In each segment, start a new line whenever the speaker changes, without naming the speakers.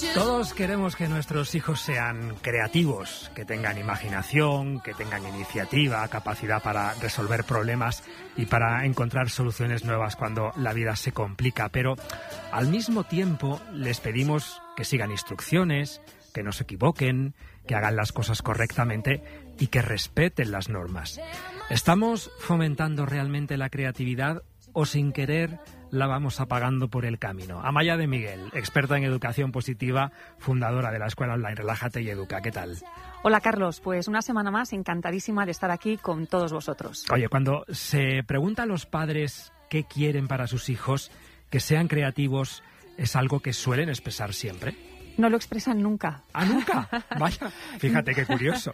Todos queremos que nuestros hijos sean creativos, que tengan imaginación, que tengan iniciativa, capacidad para resolver problemas y para encontrar soluciones nuevas cuando la vida se complica. Pero al mismo tiempo les pedimos que sigan instrucciones, que no se equivoquen, que hagan las cosas correctamente y que respeten las normas. ¿Estamos fomentando realmente la creatividad o sin querer la vamos apagando por el camino? Amaya de Miguel, experta en educación positiva, fundadora de la escuela online Relájate y Educa. ¿Qué tal?
Hola Carlos, pues una semana más encantadísima de estar aquí con todos vosotros.
Oye, cuando se pregunta a los padres qué quieren para sus hijos, que sean creativos, ¿es algo que suelen expresar siempre?
No lo expresan nunca.
¿Ah, nunca? Vaya, fíjate qué curioso.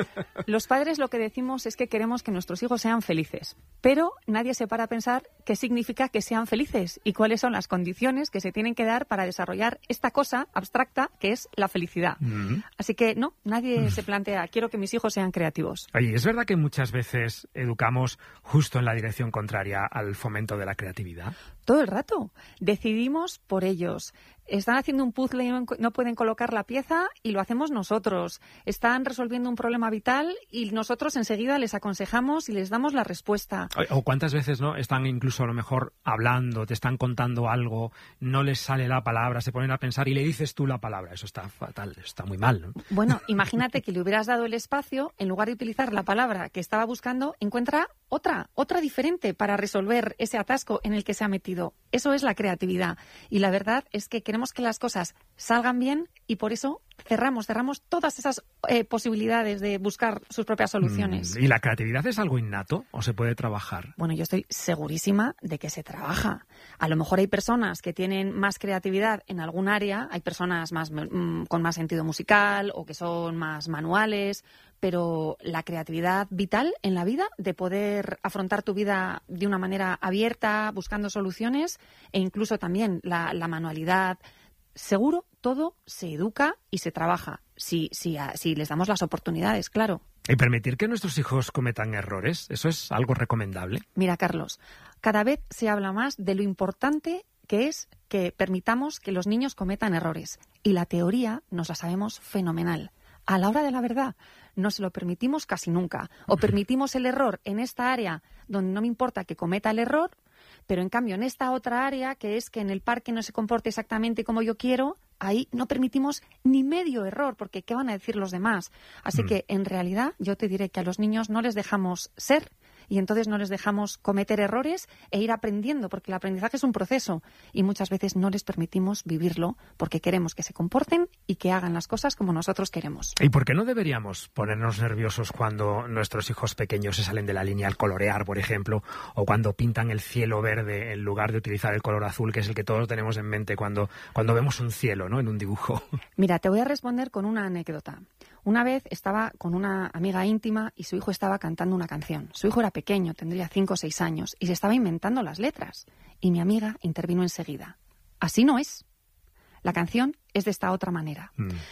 Los padres lo que decimos es que queremos que nuestros hijos sean felices, pero nadie se para a pensar qué significa que sean felices y cuáles son las condiciones que se tienen que dar para desarrollar esta cosa abstracta que es la felicidad. Así que no, nadie se plantea, quiero que mis hijos sean creativos.
Oye, ¿es verdad que muchas veces educamos justo en la dirección contraria al fomento de la creatividad?
Todo el rato. Decidimos por ellos. Están haciendo un puzzle y no pueden colocar la pieza y lo hacemos nosotros. Están resolviendo un problema vital y nosotros enseguida les aconsejamos y les damos la respuesta.
O cuántas veces no están incluso a lo mejor hablando, te están contando algo, no les sale la palabra, se ponen a pensar y le dices tú la palabra. Eso está fatal, está muy mal, ¿no?
Bueno, imagínate que le hubieras dado el espacio, en lugar de utilizar la palabra que estaba buscando, encuentra otra diferente para resolver ese atasco en el que se ha metido. Eso es la creatividad. Y la verdad es que queremos que las cosas salgan bien y por eso cerramos todas esas posibilidades de buscar sus propias soluciones.
¿Y la creatividad es algo innato o se puede trabajar?
Bueno, yo estoy segurísima de que se trabaja. A lo mejor hay personas que tienen más creatividad en algún área, hay personas con más sentido musical o que son más manuales, pero la creatividad vital en la vida, de poder afrontar tu vida de una manera abierta, buscando soluciones, e incluso también la manualidad, seguro, todo se educa y se trabaja, si les damos las oportunidades, claro.
¿Y permitir que nuestros hijos cometan errores? ¿Eso es algo recomendable?
Mira, Carlos, cada vez se habla más de lo importante que es que permitamos que los niños cometan errores. Y la teoría nos la sabemos fenomenal. A la hora de la verdad, no se lo permitimos casi nunca. O permitimos el error en esta área donde no me importa que cometa el error, pero en cambio en esta otra área, que es que en el parque no se comporte exactamente como yo quiero, ahí no permitimos ni medio error, porque ¿qué van a decir los demás? Así que en realidad yo te diré que a los niños no les dejamos ser y entonces no les dejamos cometer errores e ir aprendiendo, porque el aprendizaje es un proceso y muchas veces no les permitimos vivirlo porque queremos que se comporten y que hagan las cosas como nosotros queremos.
¿Y por qué no deberíamos ponernos nerviosos cuando nuestros hijos pequeños se salen de la línea al colorear, por ejemplo, o cuando pintan el cielo verde en lugar de utilizar el color azul, que es el que todos tenemos en mente cuando vemos un cielo, ¿no?, en un dibujo?
Mira, te voy a responder con una anécdota. Una vez estaba con una amiga íntima y su hijo estaba cantando una canción. Su hijo era pequeño, tendría 5 o 6 años, y se estaba inventando las letras. Y mi amiga intervino enseguida. Así no es. La canción es de esta otra manera.